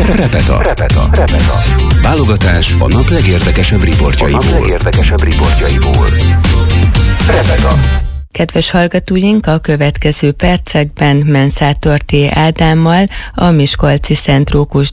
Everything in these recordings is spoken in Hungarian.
Repeta. Válogatás a nap legérdekesebb riportjaiból. Repeta. Kedves hallgatóink, a következő percekben Menszátor T. Ádámmal, a Miskolci Szent Rókus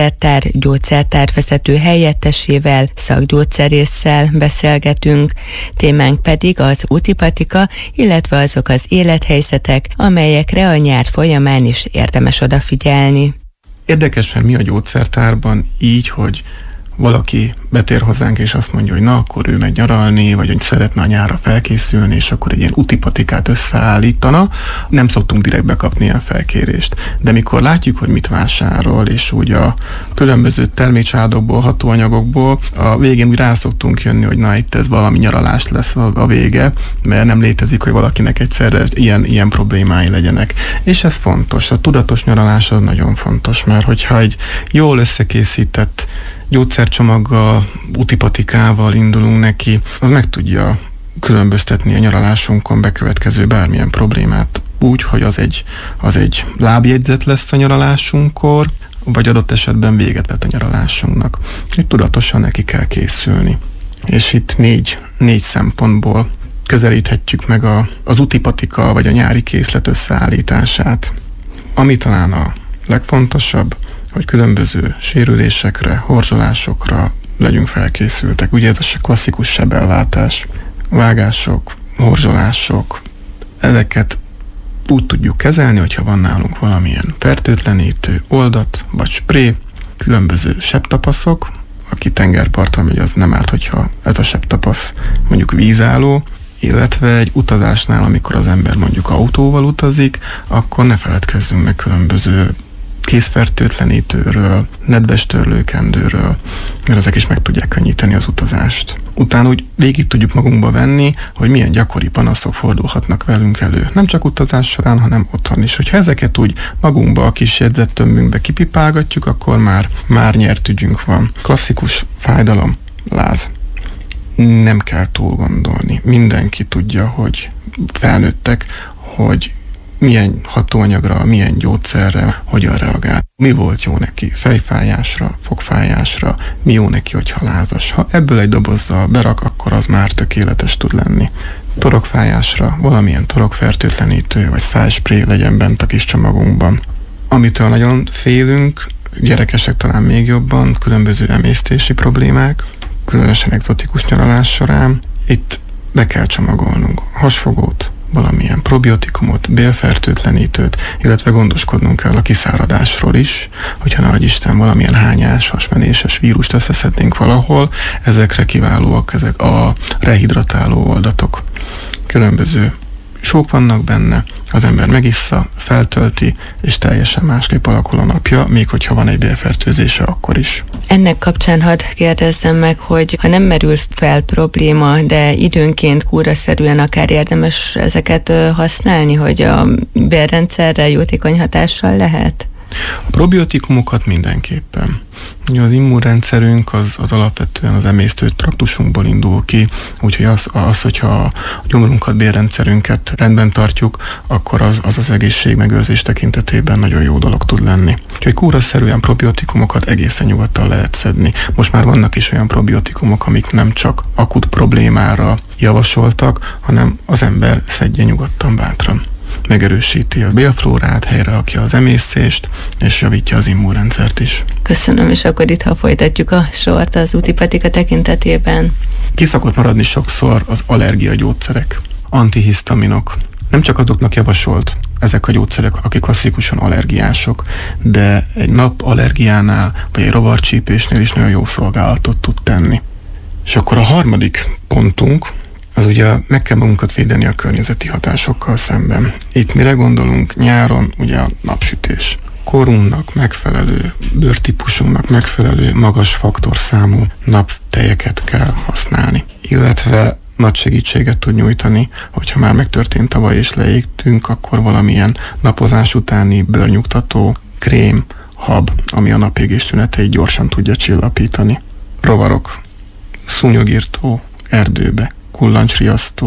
gyógyszertárvezető helyettesével, szakgyógyszerésszel beszélgetünk. Témánk pedig az útipatika, illetve azok az élethelyzetek, amelyekre a nyár folyamán is érdemes odafigyelni. Érdekes, mert mi a gyógyszertárban így, hogy valaki betér hozzánk, és azt mondja, hogy na, akkor ő megy nyaralni, vagy hogy szeretne a nyárra felkészülni, és akkor egy ilyen útipatikát összeállítana. Nem szoktunk direkt bekapni ilyen felkérést. De mikor látjuk, hogy mit vásárol, és úgy a különböző termékcsádokból, hatóanyagokból, a végén úgy rá szoktunk jönni, hogy na, itt ez valami nyaralás lesz a vége, mert nem létezik, hogy valakinek egyszerre ilyen problémái legyenek. És ez fontos. A tudatos nyaralás az nagyon fontos, mert hogyha egy jól összekészített gyógyszercsomaggal, útipatikával indulunk neki, az meg tudja különböztetni a nyaralásunkon bekövetkező bármilyen problémát úgy, hogy az egy lábjegyzet lesz a nyaralásunkkor, vagy adott esetben véget vet a nyaralásunknak. Itt tudatosan neki kell készülni. És itt négy szempontból közelíthetjük meg az útipatika vagy a nyári készlet összeállítását. Ami talán a legfontosabb, hogy különböző sérülésekre, horzsolásokra legyünk felkészültek. Ugye ez a klasszikus sebellátás, vágások, horzsolások, ezeket úgy tudjuk kezelni, hogyha van nálunk valamilyen fertőtlenítő oldat, vagy spré, különböző sebtapaszok. Aki tengerpartra megy, az nem árt, hogyha ez a sebtapasz mondjuk vízálló, illetve egy utazásnál, amikor az ember mondjuk autóval utazik, akkor ne feledkezzünk meg különböző kézfertőtlenítőről, nedves törlőkendőről, mert ezek is meg tudják könnyíteni az utazást. Utána úgy végig tudjuk magunkba venni, hogy milyen gyakori panaszok fordulhatnak velünk elő. Nem csak utazás során, hanem otthon is. Hogyha ezeket úgy magunkba a kis jegyzettömbünkbe kipipálgatjuk, akkor már nyert ügyünk van. Klasszikus fájdalom, láz. Nem kell túl gondolni. Mindenki tudja, hogy felnőttek, hogy milyen hatóanyagra, milyen gyógyszerre, hogyan reagál. Mi volt jó neki fejfájásra, fogfájásra, mi jó neki, hogyha lázas. Ha ebből egy dobozzal berak, akkor az már tökéletes tud lenni. Torokfájásra valamilyen torokfertőtlenítő vagy szájspré legyen bent a kis csomagunkban. Amitől nagyon félünk, gyerekesek talán még jobban, különböző emésztési problémák, különösen egzotikus nyaralás során. Itt be kell csomagolnunk hasfogót, valamilyen probiotikumot, bélfertőtlenítőt, illetve gondoskodnunk kell a kiszáradásról is, hogyha nagyisten valamilyen hányás, hasmenéses vírust összeszednénk valahol, ezekre kiválóak ezek a rehidratáló oldatok. Különböző sók vannak benne, az ember megissza, feltölti, és teljesen másképp alakul a napja, még hogyha van egy bélfertőzése, akkor is. Ennek kapcsán hadd kérdezzem meg, hogy ha nem merül fel probléma, de időnként kúraszerűen akár érdemes ezeket használni, hogy a bélrendszerre jótékony hatással lehet? A probiotikumokat mindenképpen. Ugye az immunrendszerünk az alapvetően az emésztő traktusunkból indul ki, úgyhogy hogyha a gyomrunkat, bélrendszerünket rendben tartjuk, akkor az egészségmegőrzés tekintetében nagyon jó dolog tud lenni. Úgyhogy kúraszerűen probiotikumokat egészen nyugodtan lehet szedni. Most már vannak is olyan probiotikumok, amik nem csak akut problémára javasoltak, hanem az ember szedje nyugodtan, bátran. Megerősíti a bélflórát, helyrerakja az emésztést, és javítja az immunrendszert is. Köszönöm, és akkor itt, ha folytatjuk a sort az útipatika tekintetében. Ki szokott maradni sokszor az allergiagyógyszerek, antihisztaminok. Nem csak azoknak javasolt ezek a gyógyszerek, akik klasszikusan allergiások, de egy napallergiánál, vagy egy rovarcsípésnél is nagyon jó szolgálatot tud tenni. És akkor a harmadik pontunk, az ugye meg kell magunkat védeni a környezeti hatásokkal szemben. Itt mire gondolunk? Nyáron ugye a napsütés. Korunknak megfelelő, bőrtípusunknak megfelelő magas faktorszámú naptejeket kell használni. Illetve nagy segítséget tud nyújtani, hogyha már megtörtént tavaly és leégtünk, akkor valamilyen napozás utáni bőrnyugtató, krém, hab, ami a napégés tüneteit gyorsan tudja csillapítani. Rovarok, szúnyogirtó, erdőbe, kullancsriasztó,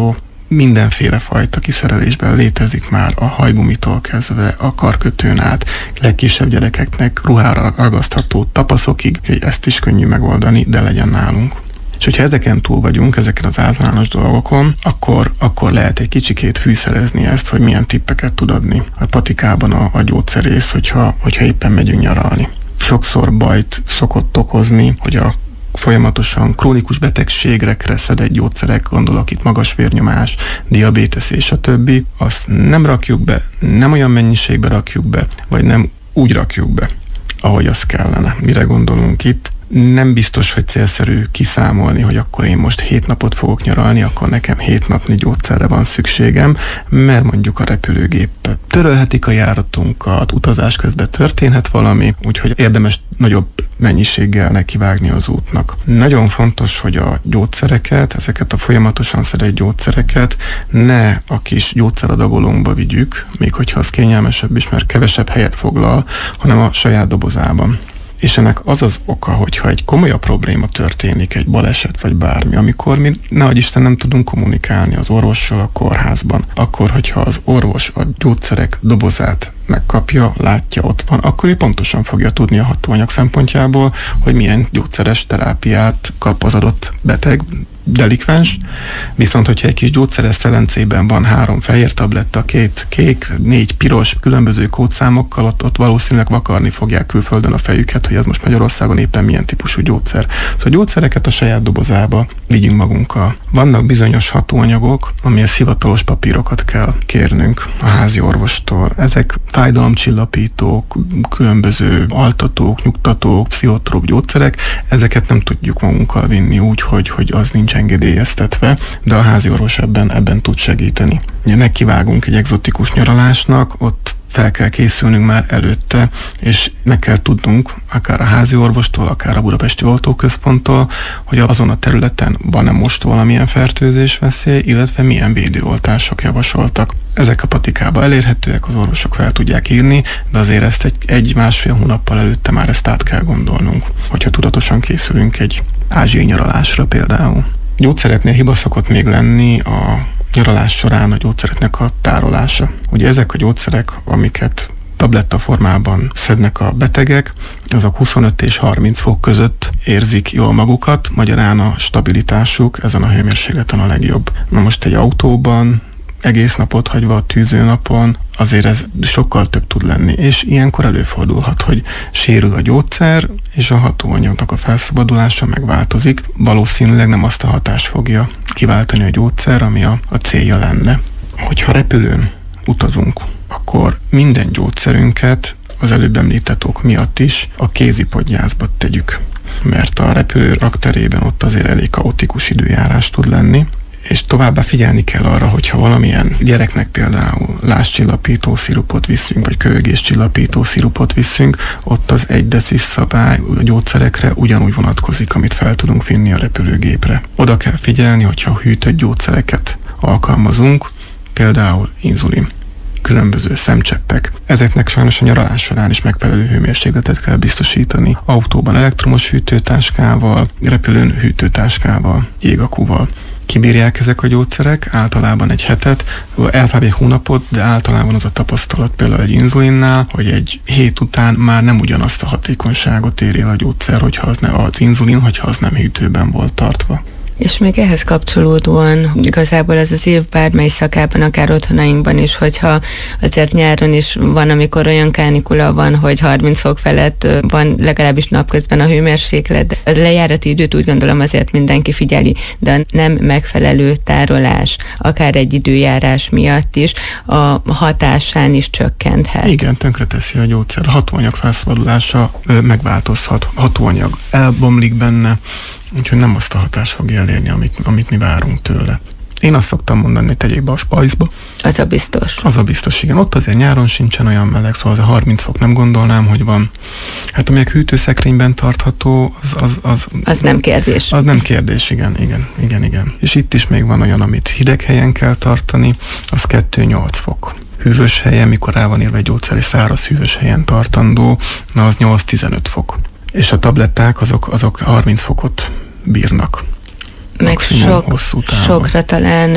mindenféle fajta kiszerelésben létezik már, a hajgumitól kezdve a karkötőn át, legkisebb gyerekeknek ruhára ragasztható tapaszokig, hogy ezt is könnyű megoldani, de legyen nálunk. És hogyha ezeken túl vagyunk, ezeken az általános dolgokon, akkor lehet egy kicsikét fűszerezni ezt, hogy milyen tippeket tud adni a patikában a gyógyszerész, hogyha éppen megyünk nyaralni. Sokszor bajt szokott okozni, hogy a folyamatosan krónikus betegségekre szedett gyógyszerek, gondolok itt magas vérnyomás, diabétesz és a többi, azt nem rakjuk be, nem olyan mennyiségbe rakjuk be, vagy nem úgy rakjuk be, ahogy az kellene. Mire gondolunk itt? Nem biztos, hogy célszerű kiszámolni, hogy akkor én most 7 napot fogok nyaralni, akkor nekem 7 napnyi gyógyszerre van szükségem, mert mondjuk a repülőgép törölhetik a járatunkat, utazás közben történhet valami, úgyhogy érdemes nagyobb mennyiséggel nekivágni az útnak. Nagyon fontos, hogy a gyógyszereket, ezeket a folyamatosan szedett gyógyszereket ne a kis gyógyszeradagolónkba vigyük, még hogyha az kényelmesebb is, mert kevesebb helyet foglal, hanem a saját dobozában. És ennek az az oka, hogyha egy komolyabb probléma történik, egy baleset vagy bármi, amikor mi, nehogy Isten, nem tudunk kommunikálni az orvossal a kórházban, akkor, hogyha az orvos a gyógyszerek dobozát megkapja, látja, ott van, akkor ő pontosan fogja tudni a hatóanyag szempontjából, hogy milyen gyógyszeres terápiát kap az adott beteg, delikvens, viszont hogyha egy kis gyógyszeres szelencében van 3 fehér tabletta, 2 kék, 4 piros, különböző kódszámokkal, ott valószínűleg vakarni fogják külföldön a fejüket, hogy ez most Magyarországon éppen milyen típusú gyógyszer. Szóval a gyógyszereket a saját dobozába vigyünk magunkkal. Vannak bizonyos hatóanyagok, amihez hivatalos papírokat kell kérnünk a házi orvostól. Ezek fájdalomcsillapítók, különböző altatók, nyugtatók, pszichotróp gyógyszerek, ezeket nem tudjuk magunkkal vinni úgy, hogy az nincs engedélyeztetve, de a házi orvos ebben tud segíteni. Ugye nekivágunk egy egzotikus nyaralásnak, ott fel kell készülnünk már előtte, és meg kell tudnunk, akár a házi orvostól, akár a Budapesti Oltóközponttól, hogy azon a területen van-e most valamilyen fertőzésveszély, illetve milyen védőoltások javasoltak. Ezek a patikába elérhetőek, az orvosok fel tudják írni, de azért ezt egy-másfél hónappal előtte már ezt át kell gondolnunk, hogyha tudatosan készülünk egy ázsiai nyaralásra például. Gyógyszereknél hiba szokott még lenni a nyaralás során a gyógyszereknek a tárolása. Ugye ezek a gyógyszerek, amiket tabletta formában szednek a betegek, azok 25 és 30 fok között érzik jól magukat, magyarán a stabilitásuk ezen a hőmérsékleten a legjobb. Na most egy autóban egész napot hagyva a tűzőnapon, azért ez sokkal több tud lenni, és ilyenkor előfordulhat, hogy sérül a gyógyszer, és a hatóanyagnak a felszabadulása megváltozik. Valószínűleg nem azt a hatást fogja kiváltani a gyógyszer, ami a célja lenne. Hogyha repülőn utazunk, akkor minden gyógyszerünket az előbb említett ok miatt is a kézipodgyászba tegyük, mert a repülő rakterében ott azért elég kaotikus időjárás tud lenni, és továbbá figyelni kell arra, hogyha valamilyen gyereknek például lázcsillapító szirupot viszünk, vagy köhögéscsillapító szirupot viszünk, ott az 1 decis szabály a gyógyszerekre ugyanúgy vonatkozik, amit fel tudunk vinni a repülőgépre. Oda kell figyelni, hogyha hűtött gyógyszereket alkalmazunk, például inzulin, különböző szemcseppek. Ezeknek sajnos a nyaralás során is megfelelő hőmérsékletet kell biztosítani. Autóban elektromos hűtőtáskával, repülőn hűtőtáskával, jégakúval. Kibírják ezek a gyógyszerek, általában egy hetet, elfább egy hónapot, de általában az a tapasztalat például egy inzulinnál, hogy egy hét után már nem ugyanazt a hatékonyságot éri el a gyógyszer, hogyha az inzulin, hogyha az nem hűtőben volt tartva. És még ehhez kapcsolódóan igazából ez az év bármely szakában, akár otthonainkban is, hogyha azért nyáron is van, amikor olyan kánikula van, hogy 30 fok felett van legalábbis napközben a hőmérséklet. A lejárati időt úgy gondolom azért mindenki figyeli, de a nem megfelelő tárolás, akár egy időjárás miatt is a hatásán is csökkenthet. Igen, tönkreteszi a gyógyszer. A hatóanyag felszabadulása megváltozhat. A hatóanyag elbomlik benne, úgyhogy nem azt a hatást fogja elérni, amit mi várunk tőle. Én azt szoktam mondani, hogy tegyék be a spajzba. Az a biztos. Az a biztos, igen. Ott azért nyáron sincsen olyan meleg, szóval az 30 fok nem gondolnám, hogy van. Hát amelyek hűtőszekrényben tartható, az nem kérdés. Az nem kérdés, igen. És itt is még van olyan, amit hideg helyen kell tartani, az 2-8 fok. Hűvös helyen, mikor rá van írva egy gyógyszer, és száraz hűvös helyen tartandó, na az 8-15 fok. És a tabletták azok 30 fokot bírnak. Meg sokra talán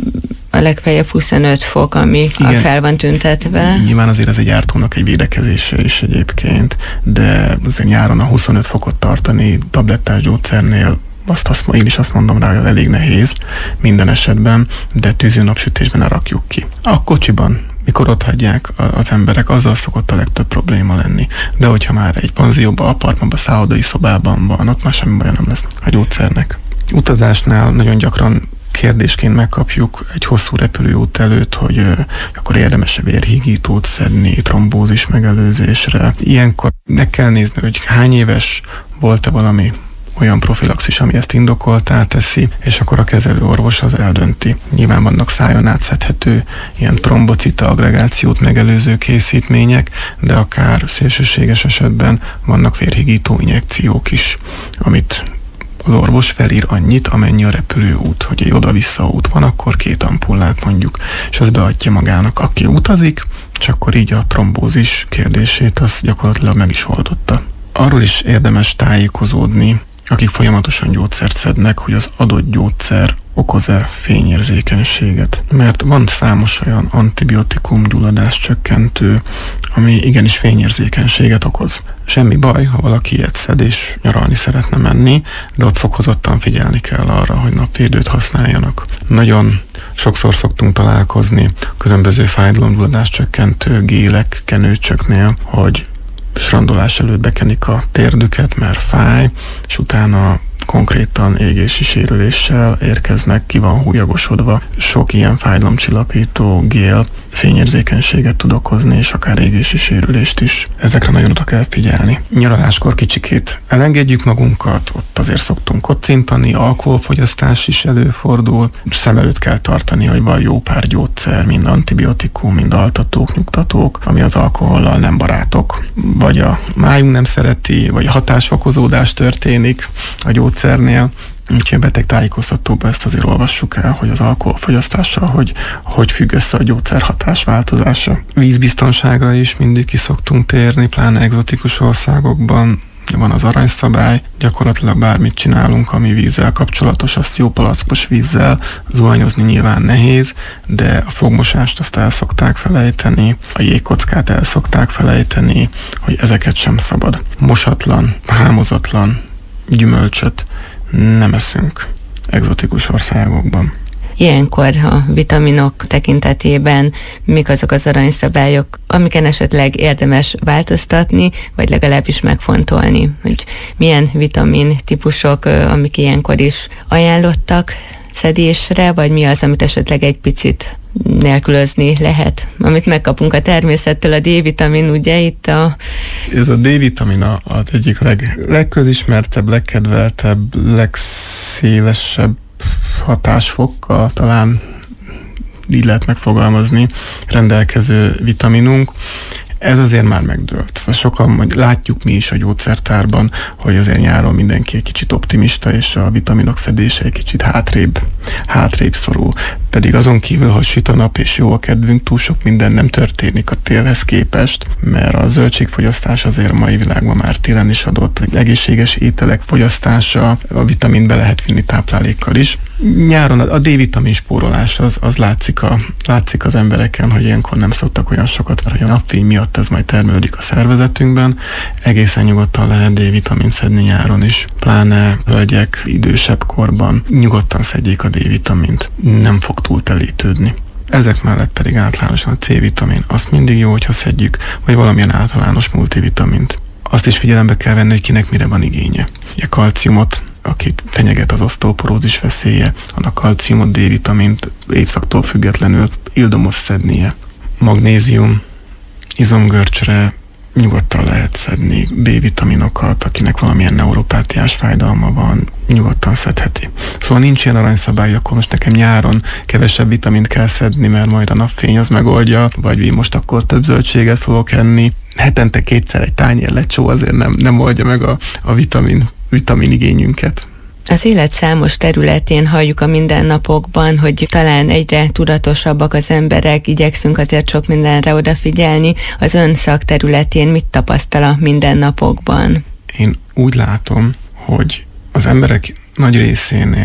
a legfeljebb 25 fok, ami fel van tüntetve. Nyilván azért ez egy gyártónak egy védekezése is egyébként, de azért nyáron a 25 fokot tartani tablettás gyógyszernél, én is azt mondom rá, hogy az elég nehéz minden esetben, de tűző napsütésben ne rakjuk ki. A kocsiban, mikor ott hagyják az emberek, azzal szokott a legtöbb probléma lenni. De hogyha már egy panzióban, apartmanban, szállodai szobában van, ott már semmi baja nem lesz a gyógyszernek. Utazásnál nagyon gyakran kérdésként megkapjuk egy hosszú repülőút előtt, hogy akkor érdemes-e vérhígítót szedni trombózis megelőzésre. Ilyenkor meg kell nézni, hogy hány éves volt-e valami olyan profilaxis, ami ezt indokoltá teszi, és akkor a kezelő orvos az eldönti. Nyilván vannak szájon átszedhető ilyen trombocita agregációt megelőző készítmények, de akár szélsőséges esetben vannak vérhigító injekciók is, amit az orvos felír annyit, amennyi a repülőút, hogy egy oda-vissza út van, akkor 2 ampullát mondjuk, és az beadja magának, aki utazik, és akkor így a trombózis kérdését az gyakorlatilag meg is oldotta. Arról is érdemes tájékozódni, akik folyamatosan gyógyszert szednek, hogy az adott gyógyszer okoz-e fényérzékenységet. Mert van számos olyan antibiotikum gyulladáscsökkentő, ami igenis fényérzékenységet okoz. Semmi baj, ha valaki ilyet szed és nyaralni szeretne menni, de ott fokozottan figyelni kell arra, hogy napvédőt használjanak. Nagyon sokszor szoktunk találkozni különböző fájdalomgyulladáscsökkentő gélek, kenőcsöknél, hogy strandolás előtt bekenik a térdüket, mert fáj, és utána konkrétan égési sérüléssel érkeznek, ki van húlyagosodva. Sok ilyen fájdalomcsillapító gél fényérzékenységet tud okozni, és akár égési sérülést is. Ezekre nagyon oda kell figyelni. Nyaraláskor kicsikét elengedjük magunkat, ott azért szoktunk kocintani, alkoholfogyasztás is előfordul. Szem előtt kell tartani, hogy van jó pár gyógyszer, mind antibiotikum, mind altatók, nyugtatók, ami az alkohollal nem barátok. Vagy a májunk nem szereti, vagy a hatásfokozódás történik a gyógyszernél. Úgyhogy a beteg tájékoztatóban ezt azért olvassuk el, hogy az alkoholfogyasztással hogy függ össze a gyógyszer hatás változása. Vízbiztonságra is mindig ki szoktunk térni, pláne egzotikus országokban. Van az aranyszabály, gyakorlatilag bármit csinálunk, ami vízzel kapcsolatos, azt jó palackos vízzel, zuhanyozni nyilván nehéz, de a fogmosást azt el szokták felejteni, a jégkockát el szokták felejteni, hogy ezeket sem szabad. Mosatlan, hámozatlan gyümölcsöt nem eszünk egzotikus országokban. Ilyenkor a vitaminok tekintetében mik azok az aranyszabályok, amiken esetleg érdemes változtatni, vagy legalábbis megfontolni, hogy milyen vitamin típusok, amik ilyenkor is ajánlottak szedésre, vagy mi az, amit esetleg egy picit nélkülözni lehet, amit megkapunk a természettől, a D-vitamin, ugye itt Ez a D-vitamin az egyik legközismertebb, legkedveltebb, legszélesebb hatásfokkal, talán így lehet megfogalmazni, rendelkező vitaminunk. Ez azért már megdőlt. Sokan látjuk mi is a gyógyszertárban, hogy azért nyáron mindenki egy kicsit optimista, és a vitaminok szedése egy kicsit hátrébb szorul. Pedig azon kívül, hogy süt a nap és jó a kedvünk, túl sok minden nem történik a télhez képest, mert a zöldségfogyasztás azért a mai világban már télen is adott. Egészséges ételek fogyasztása, a vitamint be lehet vinni táplálékkal is. Nyáron a D-vitamin spórolás az látszik az embereken, hogy ilyenkor nem szoktak olyan sokat, mert hogy a napfény miatt ez majd termelődik a szervezetünkben. Egészen nyugodtan lehet D-vitamint szedni nyáron is. Pláne hölgyek idősebb korban nyugodtan szedjék a D-vitamint. Nem fog túl telítődni. Ezek mellett pedig általánosan a C-vitamin. Azt mindig jó, hogyha szedjük, vagy valamilyen általános multivitamint. Azt is figyelembe kell venni, hogy kinek mire van igénye. A kalciumot, akit fenyeget az oszteoporózis veszélye, annak kalciumot, D-vitamint évszaktól függetlenül ildomos szednie. Magnézium, izomgörcsre nyugodtan lehet szedni, B-vitaminokat, akinek valamilyen neuropátiás fájdalma van, nyugodtan szedheti. Szóval nincs ilyen aranyszabály, akkor most nekem nyáron kevesebb vitamint kell szedni, mert majd a napfény az megoldja, vagy most akkor több zöldséget fogok enni. Hetente 2-szer egy tányér lecsó azért nem oldja meg a vitamin igényünket. Az élet számos területén halljuk a mindennapokban, hogy talán egyre tudatosabbak az emberek, igyekszünk azért sok mindenre odafigyelni. Az ön szakterületén mit tapasztal a mindennapokban? Én úgy látom, hogy az emberek nagy részénél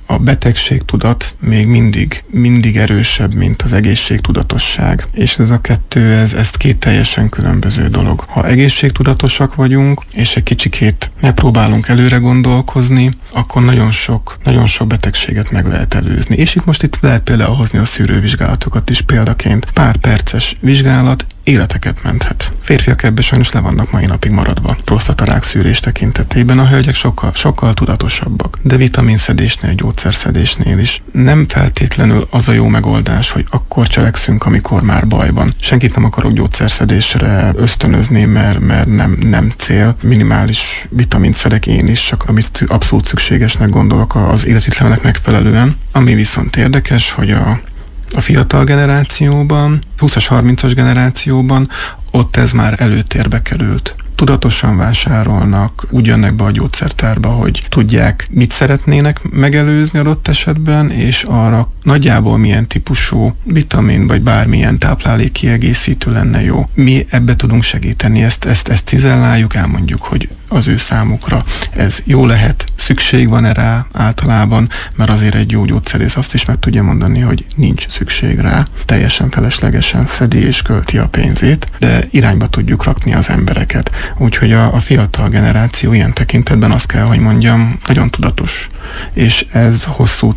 a betegségtudat még mindig erősebb, mint az egészségtudatosság. És ez a kettő, ez két teljesen különböző dolog. Ha egészségtudatosak vagyunk, és egy kicsikét megpróbálunk előre gondolkozni, akkor nagyon sok betegséget meg lehet előzni. És itt lehet például hozni a szűrővizsgálatokat is példaként. Pár perces vizsgálat életeket menthet. Férfiak ebben sajnos le vannak mai napig maradva. Prostatarák szűrés tekintetében a hölgyek sokkal tudatosabbak. De vitaminszedésnél, gyógyszerszedésnél is nem feltétlenül az a jó megoldás, hogy akkor cselekszünk, amikor már baj van. Senkit nem akarok gyógyszerszedésre ösztönözni, mert nem cél. Minimális vitamint szedek én is, csak amit abszolút szükségesnek gondolok az életvitelnek megfelelően. Ami viszont érdekes, hogy a fiatal generációban, 20-as, 30-as generációban ott ez már előtérbe került. Tudatosan vásárolnak, úgy jönnek be a gyógyszertárba, hogy tudják, mit szeretnének megelőzni adott esetben, és arra nagyjából milyen típusú vitamin, vagy bármilyen táplálékkiegészítő lenne jó. Mi ebbe tudunk segíteni, ezt cizelláljuk, elmondjuk, hogy az ő számukra ez jó lehet, szükség van rá általában, mert azért egy jó gyógyszerész azt is meg tudja mondani, hogy nincs szükség rá, teljesen feleslegesen szedi és költi a pénzét, de irányba tudjuk rakni az embereket. Úgyhogy a fiatal generáció ilyen tekintetben azt kell, hogy mondjam, nagyon tudatos, és ez hosszú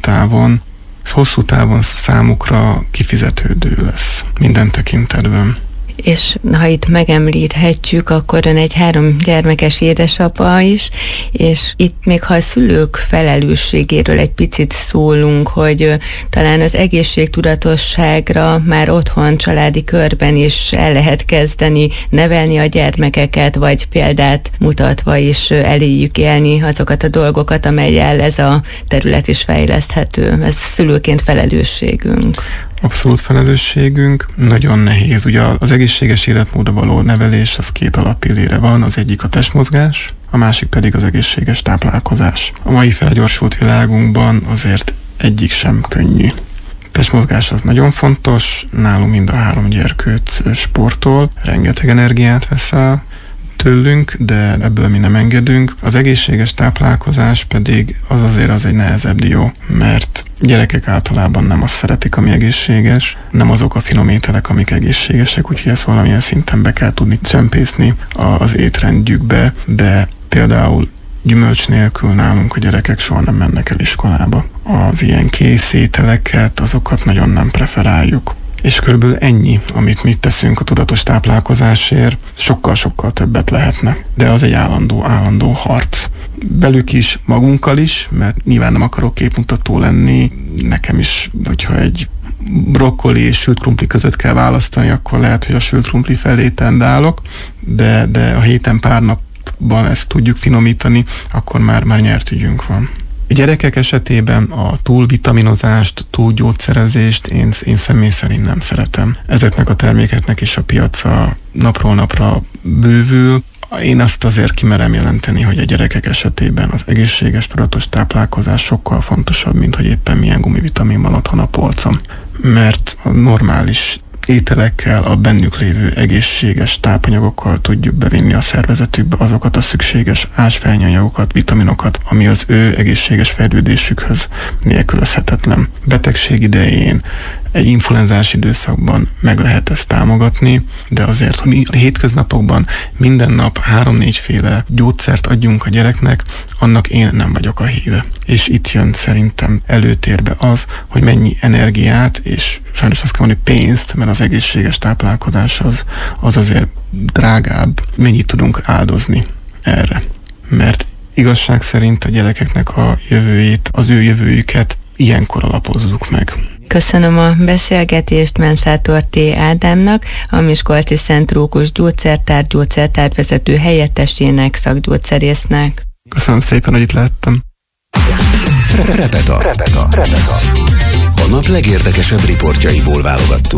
távon számukra kifizetődő lesz minden tekintetben. És ha itt megemlíthetjük, akkor ön egy 3 gyermekes édesapa is, és itt még ha a szülők felelősségéről egy picit szólunk, hogy talán az egészségtudatosságra már otthon, családi körben is el lehet kezdeni nevelni a gyermekeket, vagy példát mutatva is eléjük élni azokat a dolgokat, amellyel ez a terület is fejleszthető. Ez szülőként felelősségünk. Abszolút felelősségünk, nagyon nehéz. Ugye az egészséges életmódra való nevelés, az 2 alappillére van, az egyik a testmozgás, a másik pedig az egészséges táplálkozás. A mai felgyorsult világunkban azért egyik sem könnyű. Testmozgás az nagyon fontos, nálunk mind a 3 gyerkőc sportol, rengeteg energiát vesz el tőlünk, de ebből mi nem engedünk. Az egészséges táplálkozás pedig az egy nehezebb dió, mert gyerekek általában nem azt szeretik, ami egészséges, nem azok a finom ételek, amik egészségesek, úgyhogy ezt valamilyen szinten be kell tudni csempészni az étrendjükbe, de például gyümölcs nélkül nálunk a gyerekek soha nem mennek el iskolába. Az ilyen kész ételeket, azokat nagyon nem preferáljuk. És körülbelül ennyi, amit mi teszünk a tudatos táplálkozásért, sokkal-sokkal többet lehetne. De az egy állandó harc. Velük is, magunkkal is, mert nyilván nem akarok képmutató lenni. Nekem is, hogyha egy brokkoli és sült krumpli között kell választani, akkor lehet, hogy a sült krumpli felé tendálok, de a héten pár napban ezt tudjuk finomítani, akkor már nyert ügyünk van. A gyerekek esetében a túlvitaminozást, túlgyógyszerezést én személy szerint nem szeretem. Ezeknek a termékeknek is a piaca napról napra bővül. Én azt azért kimerem jelenteni, hogy a gyerekek esetében az egészséges, tudatos táplálkozás sokkal fontosabb, mint hogy éppen milyen gumivitamin van otthon a polcon. Mert a normális ételekkel, a bennük lévő egészséges tápanyagokkal tudjuk bevinni a szervezetükbe azokat a szükséges ásványanyagokat, vitaminokat, ami az ő egészséges fejlődésükhöz nélkülözhetetlen. Betegség idején, egy influenzás időszakban meg lehet ezt támogatni, de azért, hogy mi a hétköznapokban minden nap 3-4 féle gyógyszert adjunk a gyereknek, annak én nem vagyok a híve. És itt jön szerintem előtérbe az, hogy mennyi energiát, és sajnos azt kell mondani pénzt, mert az egészséges táplálkozás az azért drágább, mennyit tudunk áldozni erre. Mert igazság szerint a gyerekeknek a jövőjét, az ő jövőjüket ilyenkor alapozzuk meg. Köszönöm a beszélgetést Menszátor T. Ádámnak, a Miskolci Szent Rókus gyógyszertárvezető helyettesének, szakgyógyszerésznek. Köszönöm szépen, hogy itt lehettem. Repeta. A nap legérdekesebb riportjaiból válogattuk.